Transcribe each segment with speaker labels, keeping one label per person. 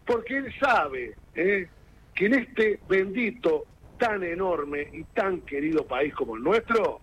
Speaker 1: porque él sabe que en este bendito, tan enorme y tan querido país como el nuestro,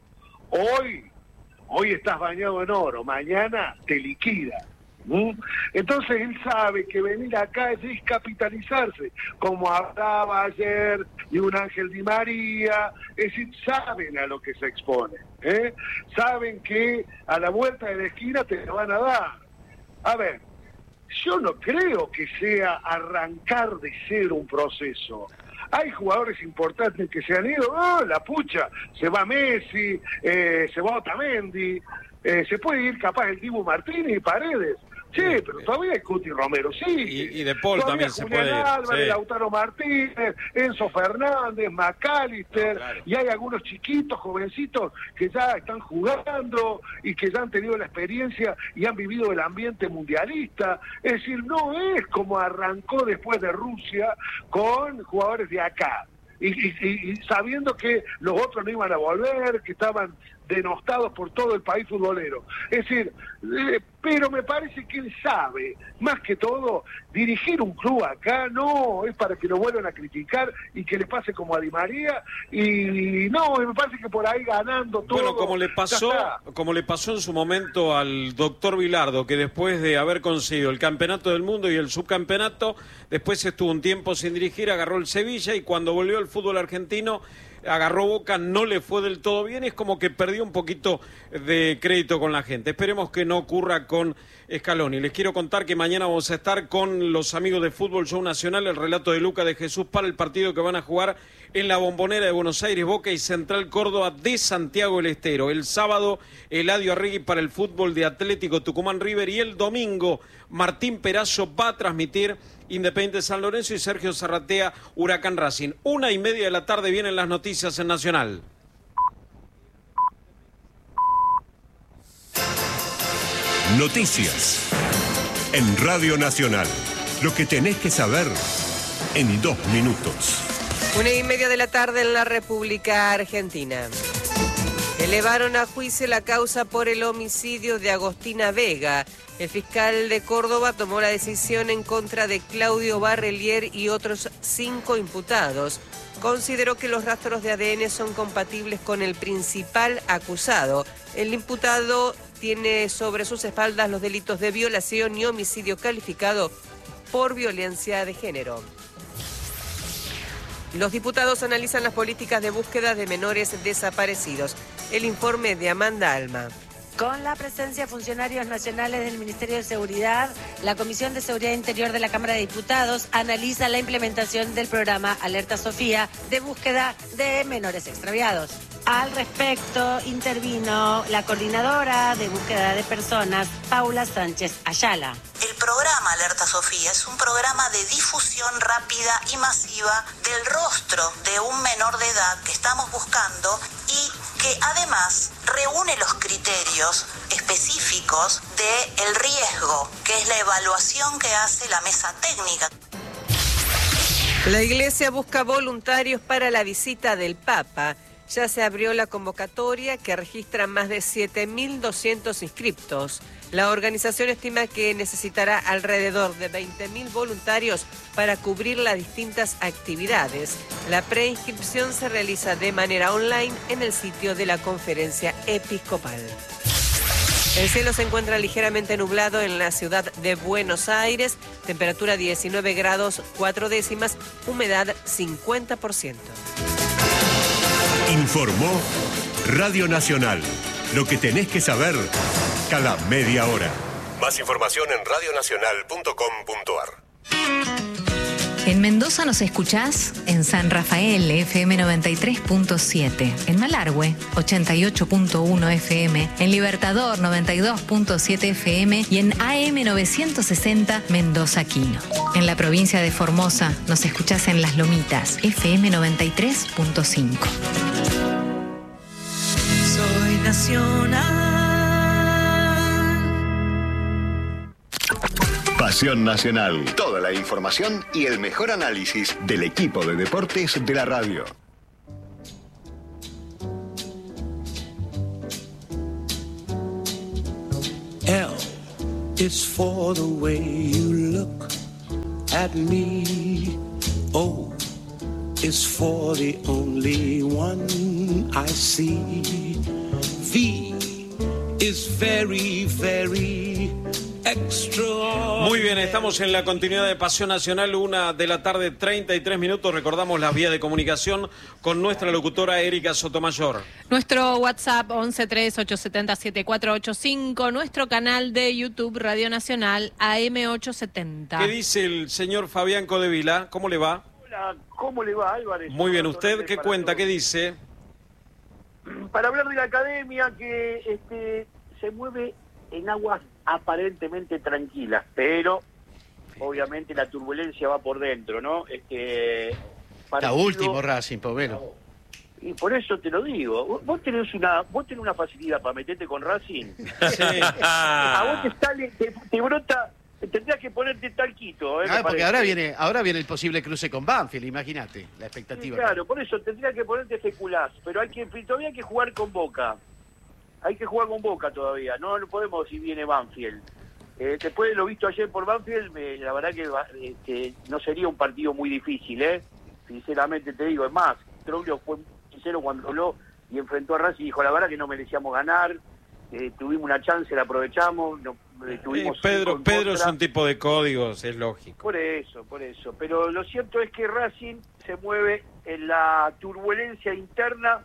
Speaker 1: hoy estás bañado en oro, mañana te liquida. Entonces él sabe que venir acá es descapitalizarse, como hablaba ayer de un Ángel Di María, es decir, saben a lo que se expone, saben que a la vuelta de la esquina te lo van a dar. A ver, yo no creo que sea arrancar de cero un proceso. Hay jugadores importantes que se han ido, la pucha, se va Messi, se va Otamendi, se puede ir capaz el Dibu Martínez y Paredes. Sí, pero todavía hay Cuti Romero, sí.
Speaker 2: Y De Paul también se puede ir.
Speaker 1: Álvarez, Lautaro Martínez, Enzo Fernández, McAllister, claro. Y hay algunos chiquitos, jovencitos, que ya están jugando y que ya han tenido la experiencia y han vivido el ambiente mundialista. Es decir, no es como arrancó después de Rusia con jugadores de acá. Y sabiendo que los otros no iban a volver, que estaban denostados por todo el país futbolero. Es decir, pero me parece que él sabe, más que todo, dirigir un club acá no es para que lo vuelvan a criticar y que le pase como a Di María, y no, me parece que por ahí ganando todo.
Speaker 2: Bueno, como le pasó en su momento al doctor Bilardo, que después de haber conseguido el campeonato del mundo y el subcampeonato, después estuvo un tiempo sin dirigir, agarró el Sevilla y cuando volvió al fútbol argentino agarró Boca, no le fue del todo bien, es como que perdió un poquito de crédito con la gente. Esperemos que no ocurra con Scaloni. Les quiero contar que mañana vamos a estar con los amigos de Fútbol Show Nacional, el relato de Luca de Jesús para el partido que van a jugar en la Bombonera de Buenos Aires, Boca y Central Córdoba de Santiago del Estero. El sábado, Eladio Arregui para el fútbol de Atlético Tucumán River, y el domingo, Martín Perazo va a transmitir Independiente San Lorenzo y Sergio Zarratea Huracán Racing. 1:30 de la tarde vienen las noticias en Nacional.
Speaker 3: Noticias en Radio Nacional. Lo que tenés que saber en 2 minutos.
Speaker 4: 1:30 de la tarde en la República Argentina. Elevaron a juicio la causa por el homicidio de Agostina Vega. El fiscal de Córdoba tomó la decisión en contra de Claudio Barrelier y otros 5 imputados. Consideró que los rastros de ADN son compatibles con el principal acusado. El imputado tiene sobre sus espaldas los delitos de violación y homicidio calificado por violencia de género. Los diputados analizan las políticas de búsqueda de menores desaparecidos. El informe de Amanda Alma.
Speaker 5: Con la presencia de funcionarios nacionales del Ministerio de Seguridad, la Comisión de Seguridad Interior de la Cámara de Diputados analiza la implementación del programa Alerta Sofía de búsqueda de menores extraviados. Al respecto, intervino la coordinadora de búsqueda de personas, Paula Sánchez Ayala.
Speaker 6: El programa Alerta Sofía es un programa de difusión rápida y masiva del rostro de un menor de edad que estamos buscando y que además reúne los criterios específicos del riesgo, que es la evaluación que hace la mesa técnica.
Speaker 4: La Iglesia busca voluntarios para la visita del Papa. Ya se abrió la convocatoria que registra más de 7.200 inscriptos. La organización estima que necesitará alrededor de 20.000 voluntarios para cubrir las distintas actividades. La preinscripción se realiza de manera online en el sitio de la Conferencia Episcopal. El cielo se encuentra ligeramente nublado en la ciudad de Buenos Aires, temperatura 19 grados 4 décimas, humedad 50%.
Speaker 3: Informó Radio Nacional. Lo que tenés que saber cada media hora. Más información en radionacional.com.ar.
Speaker 7: En Mendoza nos escuchás en San Rafael, FM 93.7, en Malargüe, 88.1 FM, en Libertador, 92.7 FM y en AM 960 Mendoza Quino. En la provincia de Formosa nos escuchás en Las Lomitas, FM 93.5.
Speaker 8: Soy nacional.
Speaker 9: Pasión Nacional. Toda la información y el mejor análisis del equipo de deportes de la radio.
Speaker 8: L is for the way you look
Speaker 10: at me. O is for the only one I see. V is very, very extra.
Speaker 2: Muy bien, estamos en la continuidad de Pasión Nacional, 1:33 p.m. Recordamos las vías de comunicación con nuestra locutora Erika Sotomayor.
Speaker 11: Nuestro WhatsApp 1138707485, nuestro canal de YouTube Radio Nacional AM870.
Speaker 2: ¿Qué dice el señor Fabián Codevila? ¿Cómo le va?
Speaker 12: Hola, ¿cómo le va, Álvarez?
Speaker 2: Muy bien, ¿usted qué cuenta? ¿Qué dice?
Speaker 12: Para hablar de la academia que se mueve en aguas aparentemente tranquilas, pero obviamente la turbulencia va por dentro, ¿no?
Speaker 13: La último Racing, Povero.
Speaker 12: Y por eso te lo digo, vos tenés una facilidad para meterte con Racing.
Speaker 2: Sí.
Speaker 12: A vos te brota, tendrías que ponerte talquito.
Speaker 13: Porque ahora viene el posible cruce con Banfield, imagínate, la expectativa.
Speaker 12: Sí, claro, por eso tendría que ponerte feculás, pero todavía hay que jugar con Boca. Hay que jugar con Boca todavía, no podemos decir viene Banfield. Después de lo visto ayer por Banfield, la verdad que no sería un partido muy difícil, sinceramente te digo. Es más, Troglio fue sincero cuando habló y enfrentó a Racing y dijo, la verdad que no merecíamos ganar, tuvimos una chance, la aprovechamos, tuvimos
Speaker 2: Pedro es un tipo de códigos, es lógico.
Speaker 12: Por eso, pero lo cierto es que Racing se mueve en la turbulencia interna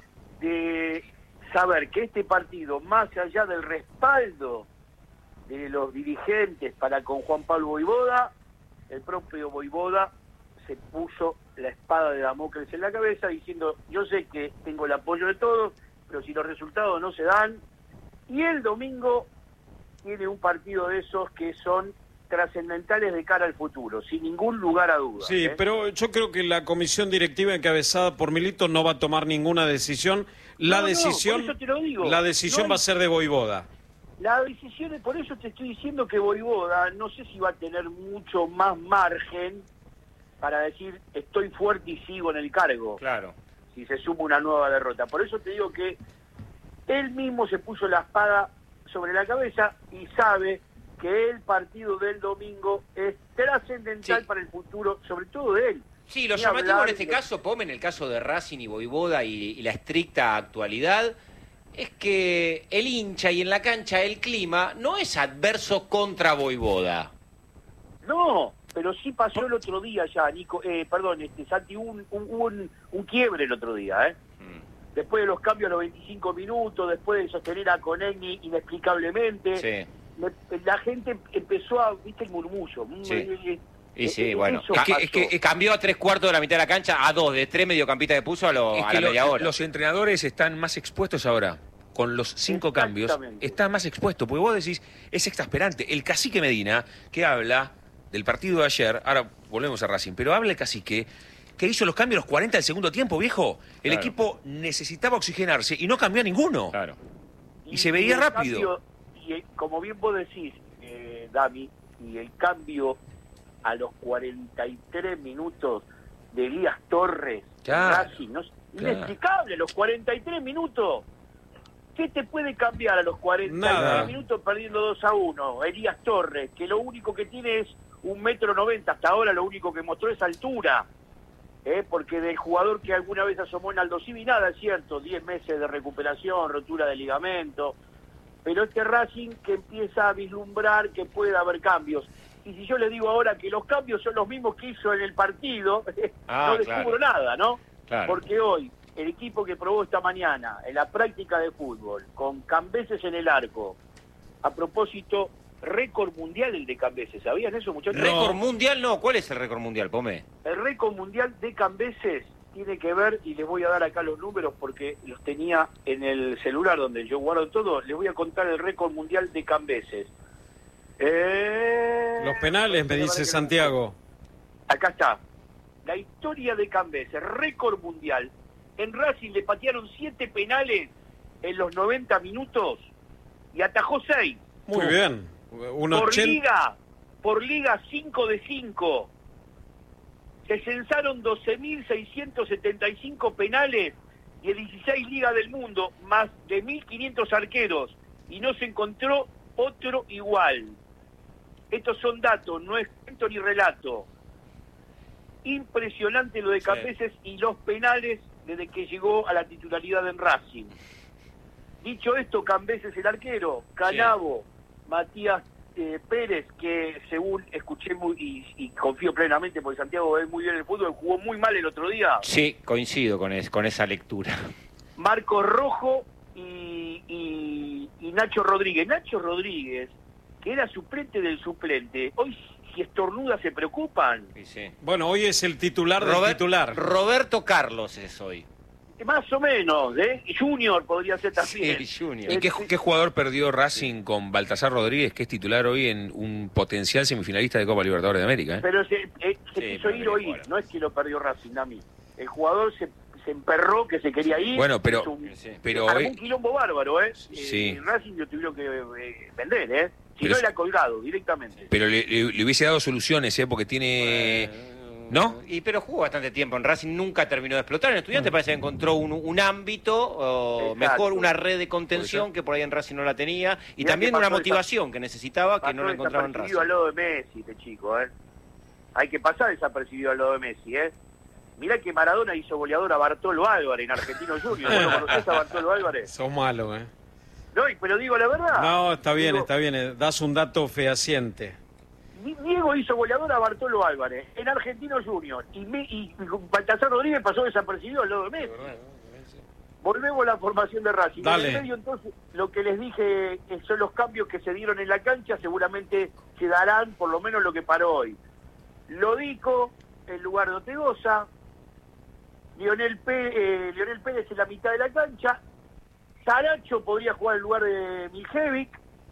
Speaker 12: de saber que este partido, más allá del respaldo de los dirigentes para con Juan Pablo Vojvoda, el propio Vojvoda se puso la espada de Damocles en la cabeza diciendo, yo sé que tengo el apoyo de todos, pero si los resultados no se dan, y el domingo tiene un partido de esos que son trascendentales de cara al futuro, sin ningún lugar a dudas.
Speaker 2: Sí, pero yo creo que la comisión directiva encabezada por Milito no va a tomar ninguna decisión. La decisión va a ser de Vojvoda.
Speaker 12: La decisión, por eso te estoy diciendo que Vojvoda no sé si va a tener mucho más margen para decir estoy fuerte y sigo en el cargo.
Speaker 14: Claro.
Speaker 12: Si se suma una nueva derrota. Por eso te digo que él mismo se puso la espada sobre la cabeza y sabe que el partido del domingo es trascendental para el futuro, sobre todo de él.
Speaker 14: Sí, lo llamativo en este caso, Pome, en el caso de Racing y Vojvoda y la estricta actualidad, es que el hincha y en la cancha el clima no es adverso contra Vojvoda.
Speaker 12: No, pero sí pasó el otro día ya, Nico, Santi, un quiebre el otro día, Después de los cambios a los 25 minutos, después de sostener a Conegni inexplicablemente,
Speaker 14: sí.
Speaker 12: La gente empezó a, viste, el murmullo.
Speaker 14: Sí. Y sí, bueno, es que cambió a 3/4 de la mitad de la cancha, a 2, de 3 mediocampistas que puso a la media hora.
Speaker 15: Los entrenadores están más expuestos ahora, con los 5 cambios, están más expuestos, porque vos decís, es exasperante. El cacique Medina, que habla del partido de ayer, ahora volvemos a Racing, pero habla el cacique, que hizo los cambios a los 40 del segundo tiempo, viejo. El equipo necesitaba oxigenarse y no cambió a ninguno.
Speaker 14: Claro.
Speaker 15: Y se veía rápido.
Speaker 12: Y como bien vos decís, Dami, y el cambio a los 43 minutos de Elías Torres, Racing, inexplicable, los 43 minutos. ¿Qué te puede cambiar a los 43 minutos perdiendo 2-1? Elías Torres, que lo único que tiene es 1,90 m, hasta ahora lo único que mostró es altura. Porque del jugador que alguna vez asomó en Aldo Civi, nada, es cierto, 10 meses de recuperación, rotura de ligamento, pero este Racing que empieza a vislumbrar que puede haber cambios. Y si yo le digo ahora que los cambios son los mismos que hizo en el partido, no descubro nada, ¿no?
Speaker 14: Claro.
Speaker 12: Porque hoy, el equipo que probó esta mañana en la práctica de fútbol, con Cambeses en el arco, a propósito, récord mundial el de Cambeses, ¿sabían eso, muchachos?
Speaker 14: ¿Récord mundial? No, ¿cuál es el récord mundial, Pome?
Speaker 12: El récord mundial de Cambeses tiene que ver, y les voy a dar acá los números porque los tenía en el celular donde yo guardo todo, les voy a contar el récord mundial de Cambeses.
Speaker 2: Los penales, me dice Santiago.
Speaker 12: Acá está. La historia de Cambeses, récord mundial. En Racing le patearon 7 penales en los 90 minutos y atajó 6.
Speaker 2: Muy bien.
Speaker 12: Por liga 5 de 5. Se censaron 12.675 penales y en 16 ligas del mundo, más de 1.500 arqueros, y no se encontró otro igual. estos son datos, no es cuento ni relato. Impresionante lo de Cambeses y los penales desde que llegó a la titularidad en Racing. Dicho esto, Cambeses el arquero, Canavo, Matías Pérez, que según escuché y confío plenamente porque Santiago ve muy bien el fútbol, jugó muy mal el otro día.
Speaker 14: Sí, coincido con esa lectura.
Speaker 12: Marcos Rojo y Nacho Rodríguez. Nacho Rodríguez, que era suplente del suplente, hoy si estornuda se preocupan.
Speaker 14: Sí.
Speaker 2: Bueno, hoy es el titular del titular.
Speaker 14: Roberto Carlos es hoy.
Speaker 12: Más o menos, Junior podría ser también.
Speaker 14: Sí, Junior.
Speaker 15: ¿Y qué jugador perdió Racing con Baltasar Rodríguez, que es titular hoy en un potencial semifinalista de Copa Libertadores de América?
Speaker 12: Pero se quiso ir hoy, no es que lo perdió Racing, Dami. El jugador se emperró que se quería ir.
Speaker 15: Bueno, pero
Speaker 12: armó un quilombo bárbaro,
Speaker 15: Sí.
Speaker 12: Racing lo tuvieron que vender, Si no era colgado directamente.
Speaker 15: Pero le hubiese dado soluciones, porque tiene... ¿No?
Speaker 14: Pero jugó bastante tiempo en Racing, nunca terminó de explotar. En Estudiantes parece que encontró un ámbito, mejor una red de contención que por ahí en Racing no la tenía, y también una motivación que necesitaba que no la encontraba en Racing.
Speaker 12: Al lado de Messi, este chico, Hay que pasar desapercibido al lado de Messi, Mirá que Maradona hizo goleador a Bartolo Álvarez en Argentino Junior. ¿Vos lo conocés a Bartolo Álvarez?
Speaker 2: Sos malo,
Speaker 12: No, pero digo la verdad.
Speaker 2: No, está bien. Das un dato fehaciente.
Speaker 12: Diego hizo goleador a Bartolo Álvarez en Argentino Junior y Baltasar Rodríguez pasó desapercibido al lado de Messi. Volvemos a la formación de Racing.
Speaker 2: Dale.
Speaker 12: En el medio, entonces, lo que les dije son los cambios que se dieron en la cancha, seguramente se darán por lo menos lo que paró hoy. Lodico en lugar de Ortegoza, Lionel Pérez en la mitad de la cancha, Saracho podría jugar en lugar de Miljevic,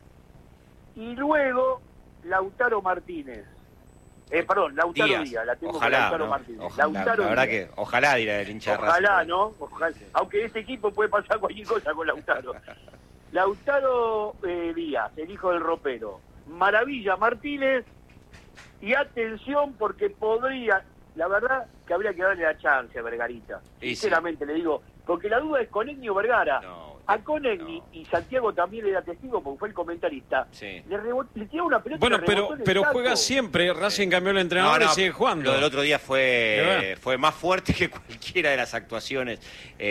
Speaker 12: y luego Lautaro Martínez. Lautaro Díaz. La tengo
Speaker 14: ojalá,
Speaker 12: con Lautaro
Speaker 14: ¿no?
Speaker 12: Martínez.
Speaker 14: La verdad que ojalá dirá el hincha de Racing.
Speaker 12: Ojalá, ¿no? Ojalá. Aunque este equipo puede pasar cualquier cosa con Lautaro. Lautaro Díaz, el hijo del ropero. Maravilla Martínez. Y atención porque podría, la verdad que habría que darle la chance a Vergarita. Sinceramente le digo, porque la duda es Conegni o Vergara. A Conegni, y Santiago también era testigo porque fue el comentarista, le tiró una pelota.
Speaker 2: Bueno, pero juega siempre. Racing cambió el entrenador y sigue jugando.
Speaker 14: Lo del otro día fue más fuerte que cualquiera de las actuaciones.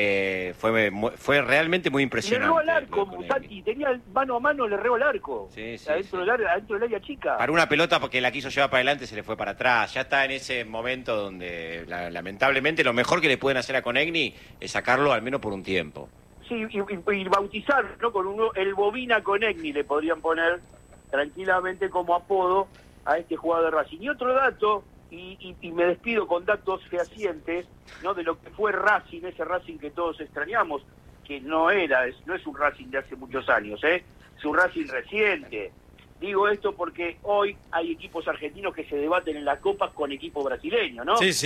Speaker 14: Fue realmente muy impresionante.
Speaker 12: Le erró al arco, Santi, tenía mano a mano, le erró al arco. Adentro del área chica.
Speaker 14: Para una pelota porque la quiso llevar para adelante, se le fue para atrás. Ya está en ese momento donde lamentablemente lo mejor que le pueden hacer a Conegni es sacarlo al menos por un tiempo.
Speaker 12: Sí, y bautizar, ¿no? Con el Bobina Conegni le podrían poner tranquilamente como apodo a este jugador de Racing. Y otro dato, y me despido con datos fehacientes, ¿no? De lo que fue Racing, ese Racing que todos extrañamos, que no es un Racing de hace muchos años, es un Racing reciente. Digo esto porque hoy hay equipos argentinos que se debaten en las copas con equipos brasileños, ¿no?
Speaker 2: Sí.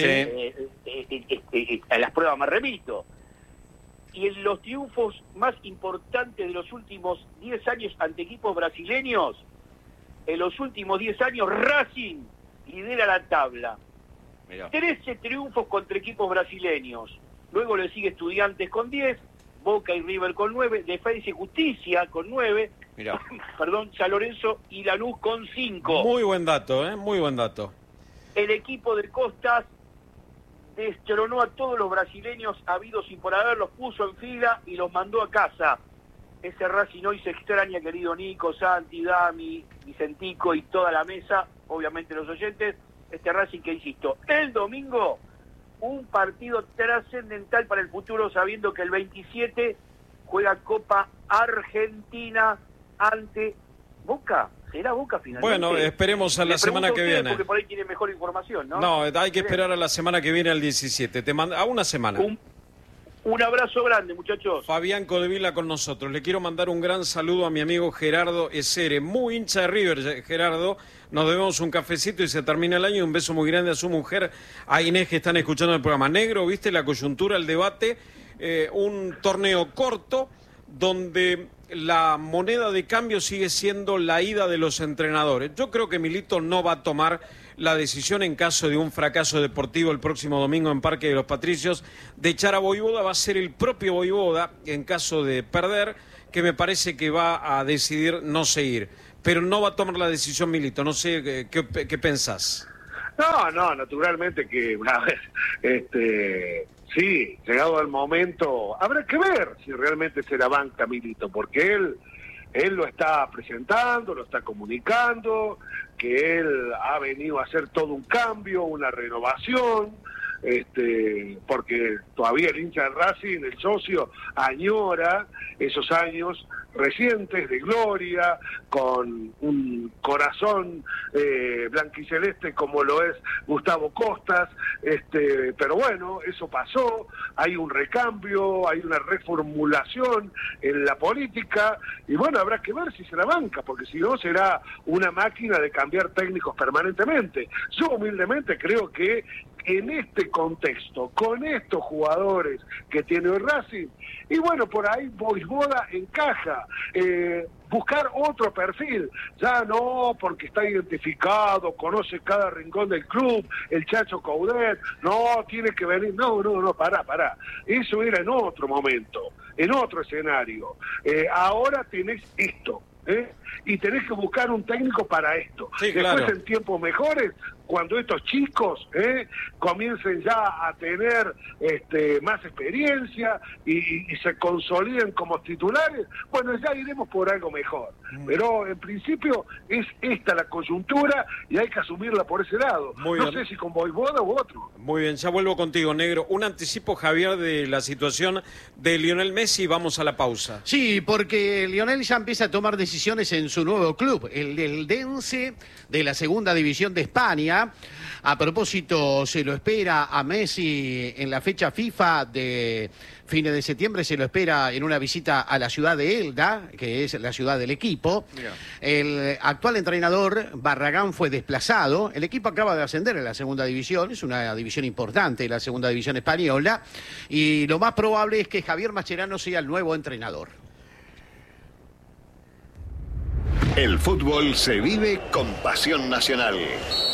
Speaker 12: A las pruebas me remito. Y en los triunfos más importantes de los últimos 10 años ante equipos brasileños, en los últimos 10 años Racing lidera la tabla. Mirá. 13 triunfos contra equipos brasileños. Luego le sigue Estudiantes con 10, Boca y River con 9, Defensa y Justicia con 9, San Lorenzo y Lanús con 5.
Speaker 2: Muy buen dato, muy buen dato.
Speaker 12: El equipo de Costas destronó a todos los brasileños habidos y por haber, los puso en fila y los mandó a casa. Ese Racing hoy se extraña, querido Nico, Santi, Dami, Vicentico y toda la mesa, obviamente los oyentes. Este Racing que, insisto, el domingo, un partido trascendental para el futuro, sabiendo que el 27 juega Copa Argentina ante Boca. ¿Será Boca finalmente?
Speaker 2: Bueno, esperemos a la semana que viene.
Speaker 12: Porque por ahí tiene mejor información, ¿no?
Speaker 2: No, hay que esperar a la semana que viene, al 17. A una semana.
Speaker 12: Un abrazo grande, muchachos.
Speaker 2: Fabián Codevila con nosotros. Le quiero mandar un gran saludo a mi amigo Gerardo Esere, muy hincha de River, Gerardo. Nos debemos un cafecito y se termina el año. Un beso muy grande a su mujer, a Inés, que están escuchando el programa. Negro, ¿viste la coyuntura, el debate? Un torneo corto donde la moneda de cambio sigue siendo la ida de los entrenadores. Yo creo que Milito no va a tomar la decisión, en caso de un fracaso deportivo el próximo domingo en Parque de los Patricios, de echar a Vojvoda. Va a ser el propio Vojvoda, en caso de perder, que me parece que va a decidir no seguir. pero no va a tomar la decisión Milito. No sé qué pensás.
Speaker 1: No, naturalmente que, a ver, sí, llegado el momento, habrá que ver si realmente se la banca Milito, porque él lo está presentando, lo está comunicando, que él ha venido a hacer todo un cambio, una renovación, porque todavía el hincha de Racing, el socio, añora esos años recientes de gloria, con un corazón blanquiceleste como lo es Gustavo Costas, pero bueno, eso pasó, hay un recambio, hay una reformulación en la política, y bueno, habrá que ver si se la banca, porque si no será una máquina de cambiar técnicos permanentemente. Yo humildemente creo que en este contexto, con estos jugadores que tiene el Racing, y bueno, por ahí Vojvoda encaja, buscar otro perfil, ya no porque está identificado, conoce cada rincón del club, el Chacho Coudet, no, tiene que venir, no, pará, eso era en otro momento, en otro escenario, ahora tenés esto, y tenés que buscar un técnico para esto.
Speaker 2: Sí,
Speaker 1: después
Speaker 2: claro.
Speaker 1: En tiempos mejores, cuando estos chicos comiencen ya a tener más experiencia y se consoliden como titulares, bueno, ya iremos por algo mejor. Pero en principio es esta la coyuntura y hay que asumirla por ese lado.
Speaker 2: Muy
Speaker 1: no
Speaker 2: bien.
Speaker 1: sé si con Vojvoda u otro.
Speaker 2: Muy bien, ya vuelvo contigo, Negro. Un anticipo, Javier, de la situación de Lionel Messi. Vamos a la pausa.
Speaker 13: Sí, porque Lionel ya empieza a tomar decisiones en su nuevo club, el del Dense de la Segunda División de España. A propósito, se lo espera a Messi en la fecha FIFA de fines de septiembre, se lo espera en una visita a la ciudad de Elda, que es la ciudad del equipo. El actual entrenador, Barragán, fue desplazado. El equipo acaba de ascender en la Segunda División, es una división importante, la Segunda División española, y lo más probable es que Javier Mascherano sea el nuevo entrenador.
Speaker 9: El fútbol se vive con pasión nacional.